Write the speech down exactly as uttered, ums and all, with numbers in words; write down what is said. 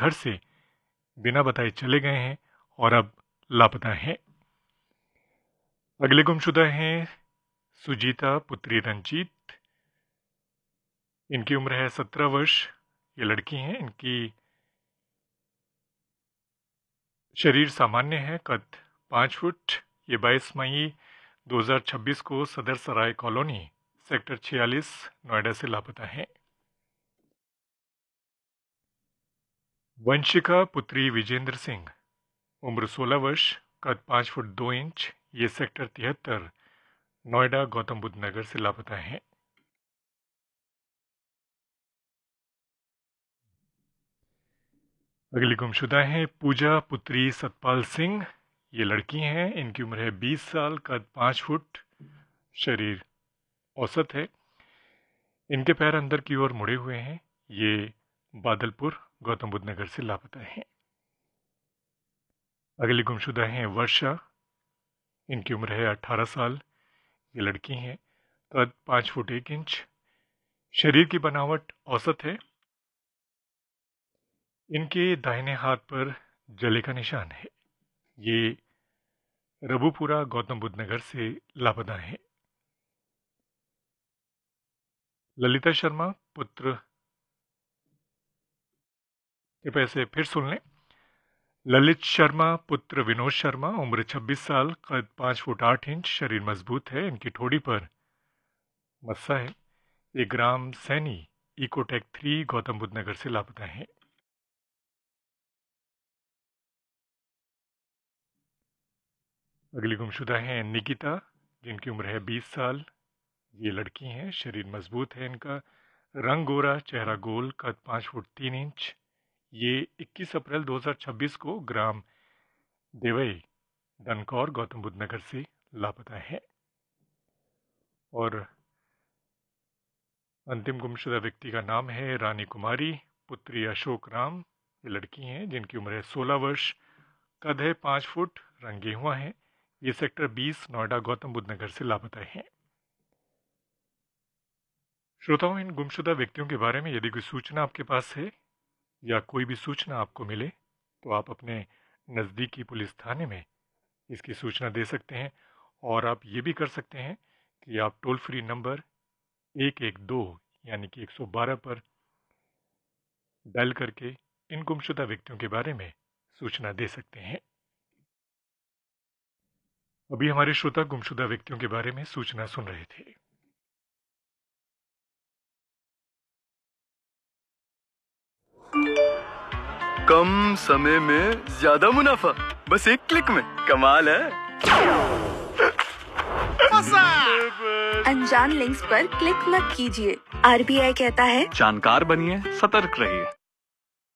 घर से बिना बताए चले गए हैं और अब लापता हैं। अगले गुमशुदा हैं सुजीता पुत्री रंजीत। इनकी उम्र है सत्रह वर्ष। ये लड़की हैं। इनकी शरीर सामान्य है, कद पाँच फुट। ये बाईस मई दो हज़ार छब्बीस को सदर सराय कॉलोनी सेक्टर छियालीस नोएडा से लापता हैं। वंशिका पुत्री विजेंद्र सिंह, उम्र सोलह वर्ष, कद पाँच फुट दो इंच। ये सेक्टर तिहत्तर नोएडा गौतम बुद्ध नगर से लापता हैं। अगली गुमशुदा हैं पूजा पुत्री सतपाल सिंह। ये लड़की हैं। इनकी उम्र है बीस साल, कद पाँच फुट, शरीर औसत है। इनके पैर अंदर की ओर मुड़े हुए हैं। ये बादलपुर गौतम बुद्ध नगर से लापता हैं। अगली गुमशुदा हैं वर्षा। इनकी उम्र है अठारह साल। ये लड़की हैं। कद पाँच फुट एक इंच। शरीर की बनावट औसत है। इनके दाहिने हाथ पर जले का निशान है। ये रबुपुरा गौतम बुद्ध नगर से लापता हैं। ललिता शर्मा पुत्र के पैसे फिर सुन लें। ललित शर्मा पुत्र विनोद शर्मा, उम्र छब्बीस साल, कद पाँच फुट आठ इंच। शरीर मजबूत है। इनकी ठोड़ी पर मस्सा है। ये ग्राम सैनी इकोटेक थ्री गौतम बुद्ध नगर से लापता हैं। अगली गुमशुदा हैं निकिता, जिनकी उम्र है बीस साल। ये लड़की हैं। शरीर मजबूत है। इनका रंग गोरा, चेहरा गोल, कद पाँच फुट तीन इंच। ये इक्कीस अप्रैल दो हज़ार छब्बीस को ग्राम देवई डनकौर गौतम बुद्ध नगर से लापता है। और अंतिम गुमशुदा व्यक्ति का नाम है रानी कुमारी पुत्री अशोक राम। ये लड़की हैं, जिनकी उम्र है सोलह वर्ष, कद है पाँच फुट, रंग गेहुआ है। ये सेक्टर बीस नोएडा गौतम बुद्ध नगर से लापता हैं। श्रोताओं, इन गुमशुदा व्यक्तियों के बारे में यदि कोई सूचना आपके पास है या कोई भी सूचना आपको मिले तो आप अपने नज़दीकी पुलिस थाने में इसकी सूचना दे सकते हैं। और आप ये भी कर सकते हैं कि आप टोल फ्री नंबर एक एक दो यानी कि एक सौ बारह पर डायल करके इन गुमशुदा व्यक्तियों के बारे में सूचना दे सकते हैं। अभी हमारे श्रोता गुमशुदा व्यक्तियों के बारे में सूचना सुन रहे थे। कम समय में ज्यादा मुनाफा, बस एक क्लिक में। कमाल है। अनजान लिंक्स पर क्लिक मत कीजिए। आर बी आई कहता है जानकार बनिए, सतर्क रहिए।